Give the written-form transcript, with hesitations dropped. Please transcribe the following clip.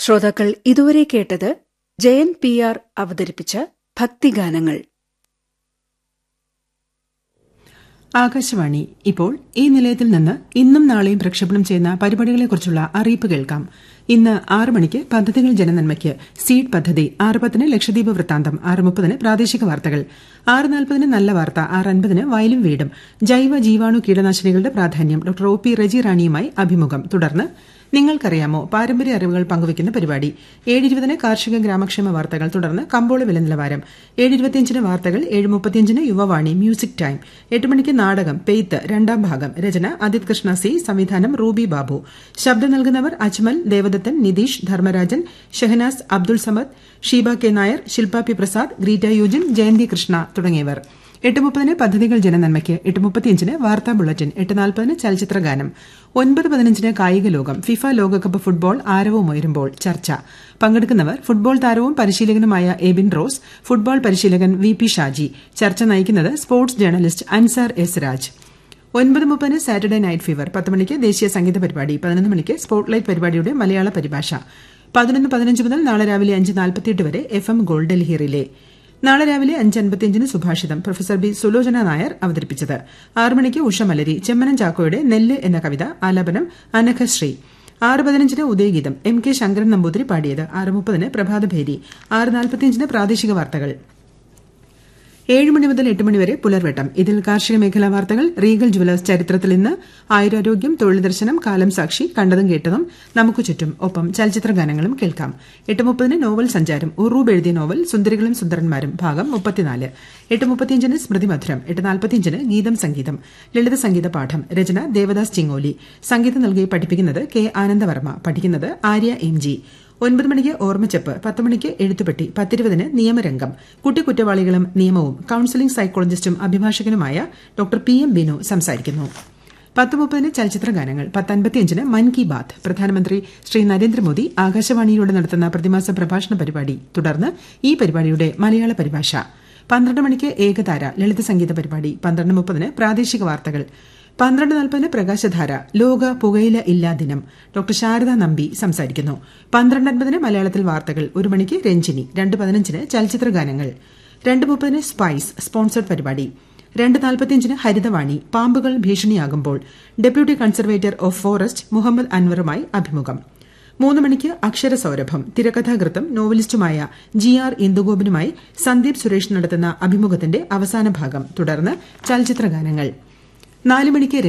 ശ്രോതാക്കൾ ഇതുവരെ കേട്ടത് ജയൻ പി ആർ അവതരിപ്പിച്ച ഭക്തിഗാനങ്ങൾ. ആകാശവാണി. ഇപ്പോൾ ഈ നിലയത്തിൽ നിന്ന് ഇന്നും നാളെയും പ്രക്ഷേപണം ചെയ്യുന്ന പരിപാടികളെക്കുറിച്ചുള്ള അറിയിപ്പ് കേൾക്കാം. ഇന്ന് 6 മണിക്ക് പദ്ധതികൾ ജനനന്മയ്ക്ക് സീഡ് പദ്ധതി, 6:10 ലക്ഷദ്വീപ് വൃത്താന്തം, 6:30 പ്രാദേശിക വാർത്തകൾ, 6:40 നല്ല വാർത്ത, 6:50 വയലും വീടും, ജൈവ ജീവാണു കീടനാശിനികളുടെ പ്രാധാന്യം, ഡോക്ടർ ഒ പി റജി റാണിയുമായി അഭിമുഖം. തുടർന്ന് നിങ്ങൾക്കറിയാമോ പാരമ്പര്യ അറിവുകൾ പങ്കുവയ്ക്കുന്ന പരിപാടി. 7:20 കാർഷിക ഗ്രാമക്ഷേമ വാർത്തകൾ, തുടർന്ന് കമ്പോള വില നിലവാരം. 7:25 വാർത്തകൾ, 7:35 യുവവാണി മ്യൂസിക് ടൈം. 8 മണിക്ക് നാടകം പെയ്ത്ത്, 2ാം ഭാഗം. രചന അദിത് കൃഷ്ണ സി, സംവിധാനം റൂബി ബാബു. ശബ്ദം നൽകുന്നവർ അജ്മൽ, ദേവദത്തൻ, നിതീഷ്, ധർമ്മരാജൻ, ഷെഹനാസ്, അബ്ദുൾ സമദ്, ഷീബ കെ നായർ, ശിൽപ പി പ്രസാദ്, ഗ്രീറ്റ യൂജിൻ, ജയന്തി കൃഷ്ണ തുടങ്ങിയവർ. 8:30 പദ്ധതികൾ ജനനന്മയ്ക്ക്, 8:35 വാർത്താ ബുള്ളറ്റിൻ, 8:40 ചലച്ചിത്ര ഗാനം, 9:15 കായിക ലോകം. ഫിഫ ലോകകപ്പ് ഫുട്ബോൾ ആരവവും ഉയരുമ്പോൾ ചർച്ച. പങ്കെടുക്കുന്നവർ ഫുട്ബോൾ താരവും പരിശീലകനുമായ എബിൻ റോസ്, ഫുട്ബോൾ പരിശീലകൻ വി പി ഷാജി. ചർച്ച നയിക്കുന്നത് sports journalist Ansar S Raj. 9:30 Saturday night fever. 10 മണിക്ക് ദേശീയ സംഗീത പരിപാടി. 11 മണിക്ക് സ്പോട്ട്ലൈറ്റ് പരിപാടിയുടെ മലയാള പരിഭാഷ. 11:15 മുതൽ നാളെ രാവിലെ 5:48 വരെ FM ഗോൾഡ് ഡൽഹി റിലേ. നാളെ രാവിലെ 5:55 സുഭാഷിതം, പ്രൊഫസർ ബി സുലോചന നായർ അവതരിപ്പിച്ചത്. 6 മണിക്ക് ഉഷമലരി, ചെമ്മനം ചാക്കോയുടെ നെല്ല് എന്ന കവിത, ആലാപനം അനഘശ്രീ. 6:15 ഉദയഗീതം, എം കെ ശങ്കരൻ നമ്പൂതിരി പാടിയത്. 6:30 പ്രഭാതഭേരി. 6:45 പ്രാദേശിക വാർത്തകൾ. 7 മണി മുതൽ 8 മണി വരെ പുലർവെട്ടം. ഇതിൽ കാർഷിക മേഖലാ വാർത്തകൾ, റീഗൽ ജുവലേഴ്സ് ചരിത്രത്തിൽ ഇന്ന്, ആയുരാരോഗ്യം, തൊഴിൽ ദർശനം, കാലം സാക്ഷി, കണ്ടതും കേട്ടതും, നമുക്ക് ചുറ്റും, ഒപ്പം ചലച്ചിത്ര ഗാനങ്ങളും കേൾക്കാം. 8:30 നോവൽ സഞ്ചാരം, ഉറൂബ് എഴുതിയ നോവൽ സുന്ദരികളും സുന്ദരന്മാരും, ഭാഗം 34. 8:35 സ്മൃതി മധുരം. 8:45 ഗീതം സംഗീതം, ലളിത സംഗീത പാഠം. രചന ദേവദാസ് ചിങ്ങോലി. സംഗീതം നൽകി പഠിപ്പിക്കുന്നത് കെ ആനന്ദവർമ്മ. പഠിക്കുന്നത് ആര്യ എം ജി. 9 മണിക്ക് ഓർമ്മച്ചെപ്പ്, 10 മണിക്ക് എഴുത്തുപെട്ടി, 10:20 നിയമരംഗം, കുറ്റവാളികളും നിയമവും. Counselling സൈക്കോളജിസ്റ്റും അഭിഭാഷകനുമായ doctor P M Binu സംസാരിക്കുന്നു. 10:30 ചലച്ചിത്ര ഗാനങ്ങൾ. 10:55 മൻ കി ബാത്ത്. പ്രധാനമന്ത്രി ശ്രീ നരേന്ദ്രമോദി ആകാശവാണിയിലൂടെ നടത്തുന്ന പ്രതിമാസ പ്രഭാഷണ പരിപാടി. തുടർന്ന് ഈ പരിപാടിയുടെ മലയാള പരിഭാഷ. 12 മണിക്ക് ഏകതാര ലളിത സംഗീത പരിപാടി. 12:30 പ്രാദേശിക വാർത്തകൾ. 12:40 പ്രകാശധാര, ലോക പുകയില ഇല്ലാ ദിനം. ഡോക്ടർ ശാരദ നമ്പി സംസാരിക്കുന്നു. 12:50 മലയാളത്തിൽ വാർത്തകൾ. 1 മണിക്ക് രഞ്ജിനി. 2:15 ചലച്ചിത്ര ഗാനങ്ങൾ. 2:30 സ്പൈസ് സ്പോൺസർഡ് പരിപാടി. 2:45 ഹരിതവാണി, പാമ്പുകൾ ഭീഷണിയാകുമ്പോൾ. Deputy conservator of forest Muhammad അൻവറുമായി അഭിമുഖം. 3 മണിക്ക് അക്ഷരസൗരഭം, തിരക്കഥാകൃത്തും നോവലിസ്റ്റുമായ GR ഇന്ദുഗോപനുമായി സന്ദീപ് സുരേഷ് നടത്തുന്ന അഭിമുഖത്തിന്റെ അവസാന ഭാഗം. തുടർന്ന് ചലച്ചിത്ര ഗാനങ്ങൾ. 4 മണിക്ക്